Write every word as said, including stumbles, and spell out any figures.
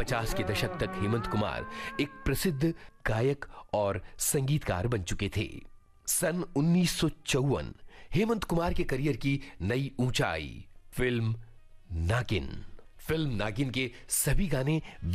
पचास के दशक तक हेमंत कुमार एक प्रसिद्ध गायक और संगीतकार बन चुके थे। सन उन्नीस सौ चौवन हेमंत कुमार के करियर की नई ऊंचाई फिल्म नागिन। फिल्म नागिन के सभी गाने